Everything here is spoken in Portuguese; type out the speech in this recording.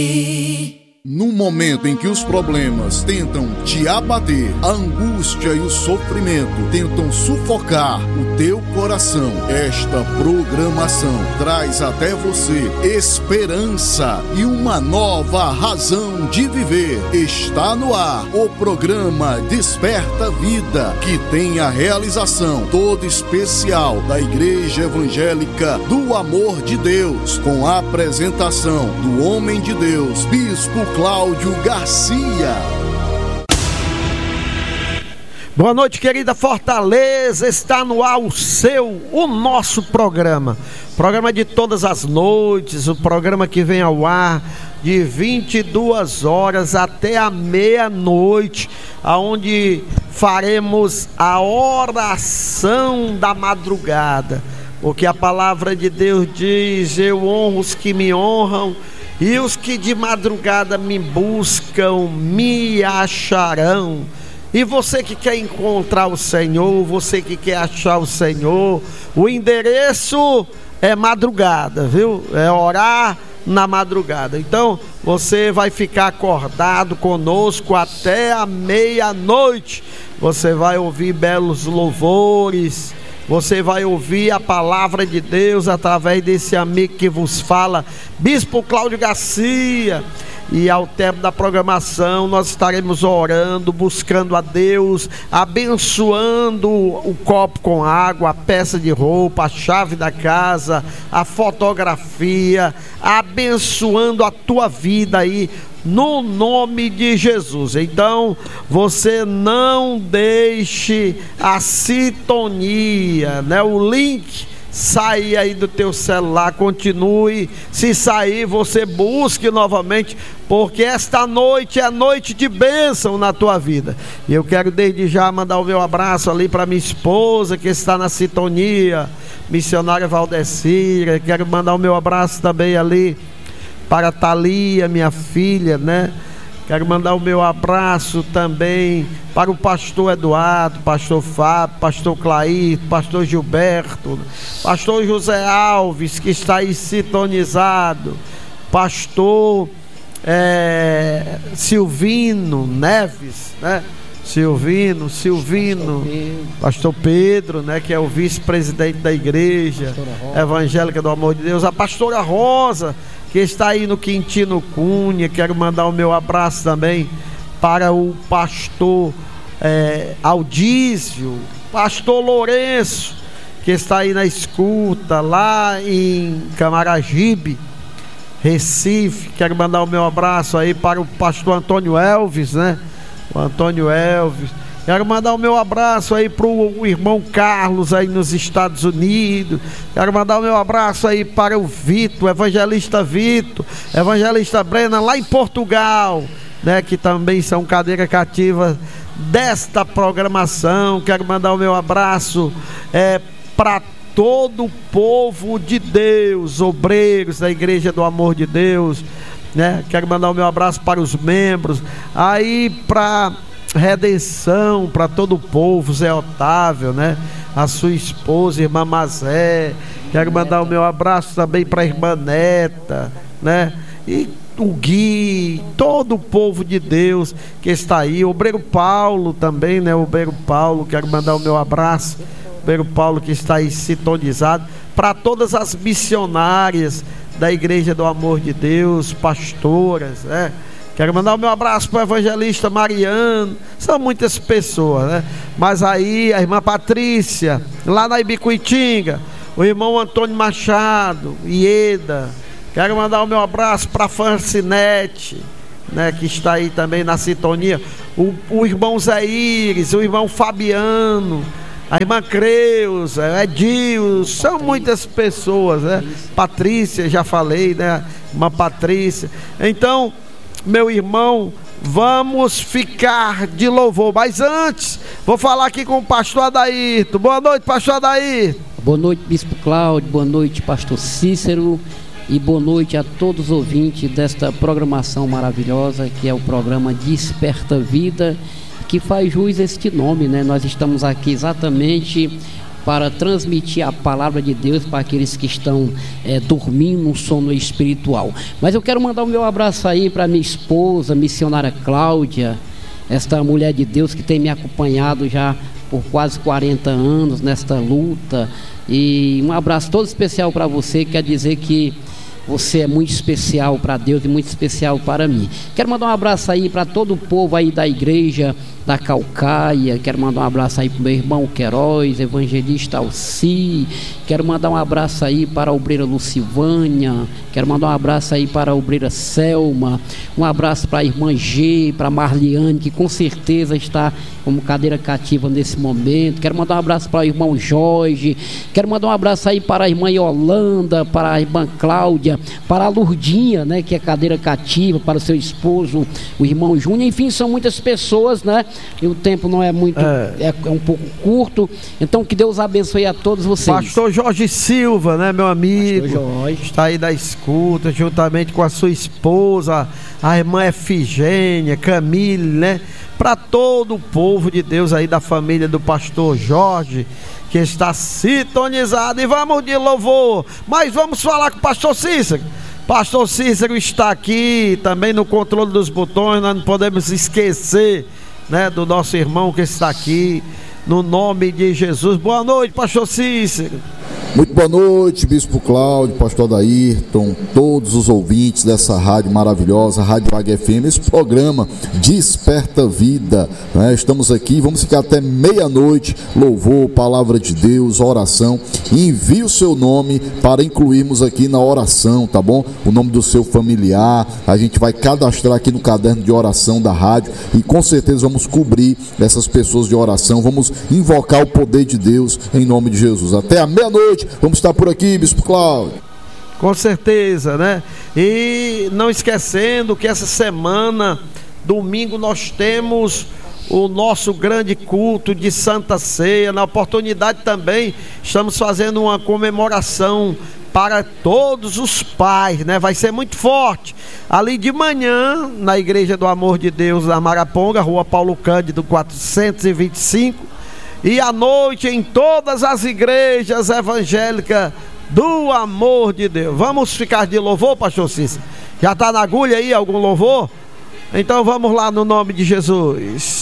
No momento em que os problemas tentam te abater, a angústia e o sofrimento tentam sufocar o teu coração, esta programação traz até você esperança e uma nova razão de viver. Está no ar o programa Desperta Vida, que tem a realização toda especial da Igreja Evangélica do Amor de Deus, com a apresentação do homem de Deus, Bispo Cláudio Garcia. Boa noite, querida Fortaleza. Está no ar o nosso programa de todas as noites, o programa que vem ao ar de 22 horas até a meia-noite, aonde faremos a oração da madrugada, porque a palavra de Deus diz: eu honro os que me honram, e os que de madrugada me buscam, me acharão. E você que quer encontrar o Senhor, você que quer achar o Senhor, o endereço é madrugada, viu? É orar na madrugada. Então, você vai ficar acordado conosco até a meia-noite. Você vai ouvir belos louvores, você vai ouvir a palavra de Deus através desse amigo que vos fala, Bispo Cláudio Garcia. E ao término da programação nós estaremos orando, buscando a Deus, abençoando o copo com água, a peça de roupa, a chave da casa, a fotografia, abençoando a tua vida aí, no nome de Jesus. Então, você não deixe a sintonia, né? O link sair aí do teu celular, continue. Se sair, você busque novamente, porque esta noite é noite de bênção na tua vida. E eu quero desde já mandar o meu abraço ali para minha esposa que está na sintonia, missionária Valdecira. Quero mandar o meu abraço também ali para a Thalia, minha filha, né? Quero mandar o meu abraço também para o pastor Eduardo, pastor Fábio, pastor Clair, pastor Gilberto, pastor José Alves, que está aí sintonizado, pastor Silvino Neves, né? Silvino, pastor Pedro, né, que é o vice-presidente da Igreja Evangélica do Amor de Deus, a pastora Rosa, que está aí no Quintino Cunha. Quero mandar o meu abraço também para o pastor Aldísio, pastor Lourenço, que está aí na escuta, lá em Camaragibe, Recife. Quero mandar o meu abraço aí para o pastor Antônio Elvis, né? O Antônio Elvis. Quero mandar o meu abraço aí para o irmão Carlos aí nos Estados Unidos. Quero mandar o meu abraço aí para o Vitor, evangelista Vitor, evangelista Brena lá em Portugal, né, que também são cadeira cativa desta programação. Quero mandar o meu abraço para todo o povo de Deus, obreiros da Igreja do Amor de Deus, né? Quero mandar o meu abraço para os membros aí, para Redenção, para todo o povo, Zé Otávio, né? A sua esposa, irmã Mazé. Quero mandar o meu abraço também para a irmã Neta, né? E o Gui, todo o povo de Deus que está aí, o obreiro Paulo também, né? O obreiro Paulo, quero mandar o meu abraço, o obreiro Paulo que está aí sintonizado, para todas as missionárias da Igreja do Amor de Deus, pastoras, né? Quero mandar o meu abraço para o evangelista Mariano. São muitas pessoas, né? Mas aí a irmã Patrícia, lá na Ibicuitinga, o irmão Antônio Machado, Ieda. Quero mandar o meu abraço para a Francinete, né, que está aí também na sintonia. O irmão Zé Iris, o irmão Fabiano, a irmã Creuza, Edil, são muitas pessoas, né? Patrícia, já falei, né? Irmã Patrícia. Então, meu irmão, vamos ficar de louvor. Mas antes, vou falar aqui com o pastor Adairto. Boa noite, pastor Adairto. Boa noite, Bispo Cláudio. Boa noite, pastor Cícero. E boa noite a todos os ouvintes desta programação maravilhosa, que é o programa Desperta Vida, que faz jus a este nome, né? Nós estamos aqui exatamente para transmitir a palavra de Deus para aqueles que estão dormindo um sono espiritual. Mas eu quero mandar o meu abraço aí para minha esposa, missionária Cláudia, esta mulher de Deus que tem me acompanhado já por quase 40 anos nesta luta. E um abraço todo especial para você, quer dizer que você é muito especial para Deus e muito especial para mim. Quero mandar um abraço aí para todo o povo aí da igreja da Calcaia. Quero mandar um abraço aí para o meu irmão Queiroz, evangelista Alci. Quero mandar um abraço aí para a obreira Lucivânia. Quero mandar um abraço aí para a obreira Selma. Um abraço para a irmã G, para a Marliane, que com certeza está como cadeira cativa nesse momento. Quero mandar um abraço para o irmão Jorge. Quero mandar um abraço aí para a irmã Yolanda, para a irmã Cláudia, para a Lurdinha, né, que é cadeira cativa, para o seu esposo, o irmão Júnior. Enfim, são muitas pessoas, né? E o tempo não é muito, é um pouco curto. Então que Deus abençoe a todos vocês. Pastor Jorge Silva, né, meu amigo? Pastor Jorge está aí da escuta, juntamente com a sua esposa, a irmã Efigênia, Camille, né? Para todo o povo de Deus aí da família do pastor Jorge, que está sintonizado. E vamos de louvor, mas vamos falar com o pastor Cícero. Pastor Cícero está aqui também no controle dos botões. Nós não podemos esquecer, né, do nosso irmão que está aqui, no nome de Jesus. Boa noite, pastor Cícero. Muito boa noite, Bispo Cláudio, pastor Adairton, todos os ouvintes dessa rádio maravilhosa, Rádio Águia FM, esse programa Desperta Vida, né? Estamos aqui, vamos ficar até meia-noite, louvor, palavra de Deus, oração. Envie o seu nome para incluirmos aqui na oração, tá bom? O nome do seu familiar, a gente vai cadastrar aqui no caderno de oração da rádio e com certeza vamos cobrir essas pessoas de oração, vamos invocar o poder de Deus em nome de Jesus. Até a meia-noite vamos estar por aqui, Bispo Cláudio. Com certeza, né? E não esquecendo que essa semana, domingo, nós temos o nosso grande culto de Santa Ceia. Na oportunidade também estamos fazendo uma comemoração para todos os pais, né? Vai ser muito forte. Ali de manhã, na Igreja do Amor de Deus, na Maraponga, Rua Paulo Cândido 425. E à noite em todas as igrejas evangélicas do Amor de Deus. Vamos ficar de louvor, pastor Cícero? Já está na agulha aí algum louvor? Então vamos lá no nome de Jesus.